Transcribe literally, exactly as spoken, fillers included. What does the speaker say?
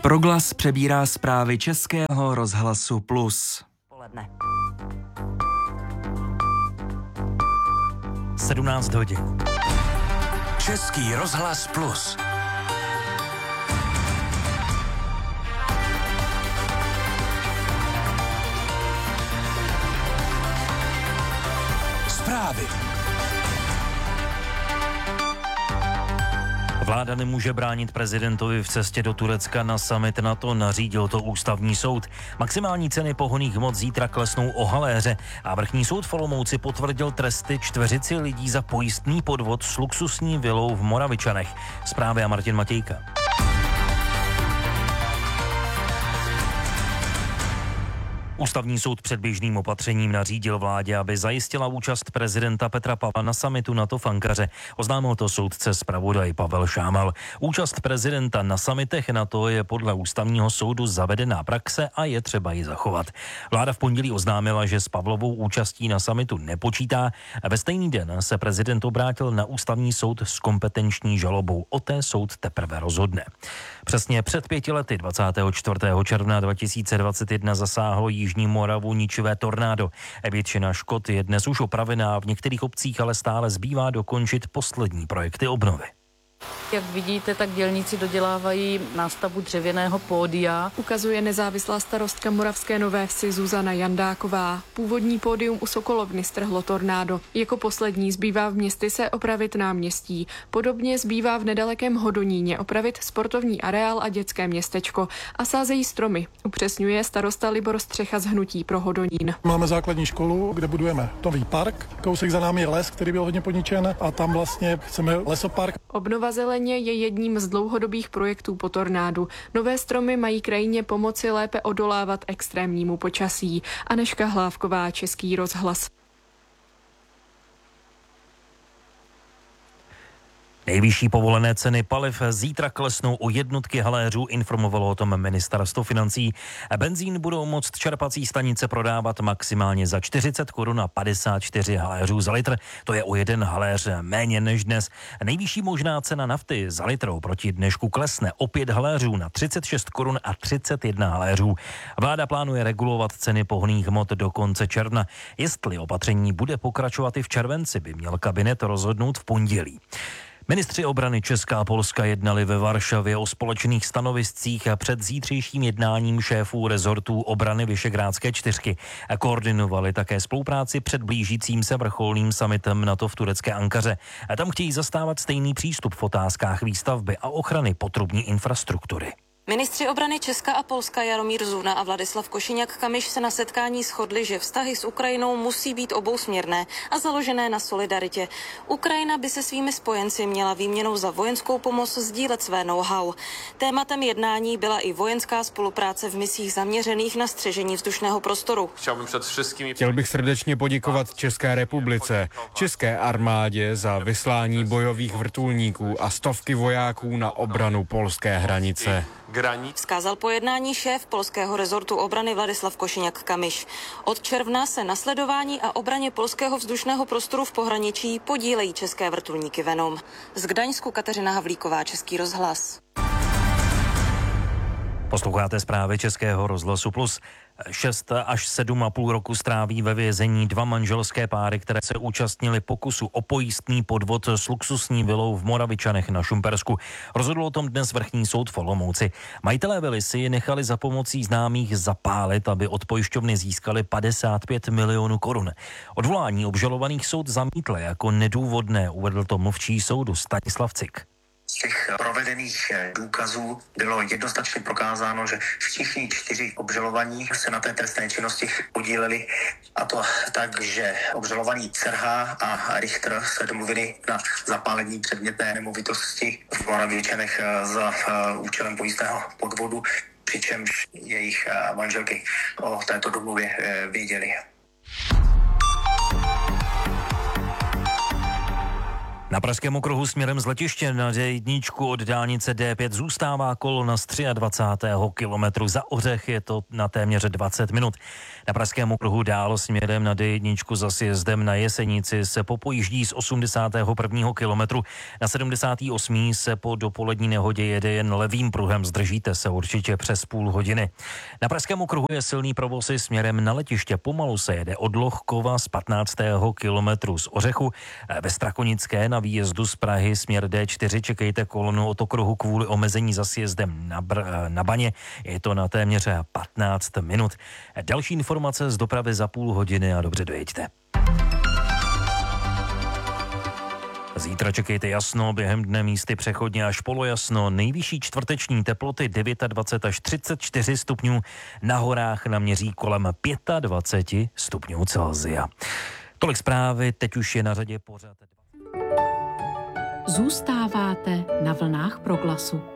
Proglas přebírá zprávy Českého rozhlasu Plus. Poledne. sedmnáct hodin. Český rozhlas Plus. Zprávy. Vláda nemůže bránit prezidentovi v cestě do Turecka na summit NATO, nařídil to ústavní soud. Maximální ceny pohonných hmot zítra klesnou o haléře a vrchní soud v Olomouci potvrdil tresty čtveřici lidí za pojistný podvod s luxusní vilou v Moravičanech. Zprávy a Martin Matějka. Ústavní soud předběžným opatřením nařídil vládě, aby zajistila účast prezidenta Petra Pavla na summitu NATO v Ankaře. Oznámil to soudce zpravodaj Pavel Šámal. Účast prezidenta na summitech NATO je podle ústavního soudu zavedená praxe a je třeba ji zachovat. Vláda v pondělí oznámila, že s Pavlovou účastí na summitu nepočítá a ve stejný den se prezident obrátil na ústavní soud s kompetenční žalobou. O té soud teprve rozhodne. Přesně před pěti lety dvacátého čtvrtého června dva tisíce dvacet jedna zasáhlo Jižní Moravu ničivé tornádo. Většina škod je dnes už opravená, v některých obcích ale stále zbývá dokončit poslední projekty obnovy. Jak vidíte, tak dělníci dodělávají nástavbu dřevěného pódia. Ukazuje nezávislá starostka Moravské Nové Vsi Zuzana Jandáková. Původní pódium u Sokolovny strhlo tornádo. Jako poslední zbývá v Městyse opravit náměstí. Podobně zbývá v nedalekém Hodoníně opravit sportovní areál a dětské městečko. A sázejí stromy, upřesňuje starosta Libor Střecha z Hnutí pro Hodonín. Máme základní školu, kde budujeme nový park. Kousek za námi je les, který byl hodně poničen, a tam vlastně chceme lesopark. Obnova zeleně je jedním z dlouhodobých projektů po tornádu. Nové stromy mají krajině pomoci lépe odolávat extrémnímu počasí. Anežka Hlávková, Český rozhlas. Nejvyšší povolené ceny paliv zítra klesnou o jednotky haléřů, informovalo o tom ministerstvo financí. Benzín budou moct čerpací stanice prodávat maximálně za čtyřicet korun a padesát čtyři haléřů za litr. To je o jeden haléř méně než dnes. Nejvyšší možná cena nafty za litr proti dnešku klesne o pět haléřů na třicet šest korun a třicet jedna haléřů. Vláda plánuje regulovat ceny pohonných hmot do konce června. Jestli opatření bude pokračovat i v červenci, by měl kabinet rozhodnout v pondělí. Ministři obrany Česka a Polska jednali ve Varšavě o společných stanoviscích a před zítřejším jednáním šéfů rezortů obrany Visegrádské čtyřky a koordinovali také spolupráci před blížícím se vrcholným summitem NATO v turecké Ankaře. A tam chtějí zastávat stejný přístup v otázkách výstavby a ochrany potrubní infrastruktury. Ministři obrany Česka a Polska Jaromír Zuna a Vladislav Košíňak-Kamyš se na setkání shodli, že vztahy s Ukrajinou musí být obousměrné a založené na solidaritě. Ukrajina by se svými spojenci měla výměnou za vojenskou pomoc sdílet své know-how. Tématem jednání byla i vojenská spolupráce v misích zaměřených na střežení vzdušného prostoru. Chtěl bych srdečně poděkovat České republice, České armádě za vyslání bojových vrtulníků a stovky vojáků na obranu polské hranice. Vzkázal po jednání šéf polského rezortu obrany Vladislav Košíňak-Kamyš. Od června se na sledování a obraně polského vzdušného prostoru v pohraničí podílejí české vrtulníky Venom. Z Gdaňsku Kateřina Havlíková, Český rozhlas. Posloucháte zprávy Českého rozhlasu Plus. Šest až sedm a půl roku stráví ve vězení dva manželské páry, které se účastnili pokusu o pojistný podvod s luxusní vilou v Moravičanech na Šumpersku. Rozhodl o tom dnes vrchní soud v Olomouci. Majitelé vily si ji nechali za pomocí známých zapálit, aby od pojišťovny získali padesát pět milionů korun. Odvolání obžalovaných soud zamítl jako nedůvodné, uvedl to mluvčí soudu Stanislav Cik. Z těch provedených důkazů bylo jednoznačně prokázáno, že všichni čtyři obžalovaní se na té trestné činnosti podíleli, a to tak, že obžalovaní Cerha a Richter se domluvili na zapálení předmětné nemovitosti v Moravičanech za účelem pojistného podvodu, přičemž jejich manželky o této domluvě věděli. Na Pražském okruhu směrem z letiště na D jedna od dálnice D pět zůstává kolona z dvacátého třetího kilometru. Za Ořech je to na téměř dvacet minut. Na Pražském okruhu dál směrem na D jedna za sjezdem na Jesenici se popojíždí z osmdesátého prvního kilometru. Na sedmdesátém osmém se po dopolední nehodě jede jen levým pruhem. Zdržíte se určitě přes půl hodiny. Na Pražském okruhu je silný provoz směrem na letiště. Pomalu se jede od Lohkova z patnáctého kilometru z Ořechu. Ve Strakonické na výjezdu z Prahy směr D čtyři čekejte kolonu od okruhu kvůli omezení za sjezdem na, Br- na Baně. Je to na téměř patnáct minut. Další informace z dopravy za půl hodiny a dobře dojeďte. Zítra čekejte jasno, během dne místy přechodně až polojasno. Nejvyšší čtvrteční teploty dvacet devět až třicet čtyři stupňů. Na horách naměří kolem dvacet pět stupňů Celsia. Tolik zprávy, teď už je na řadě pořad. Zůstáváte na vlnách Proglasu.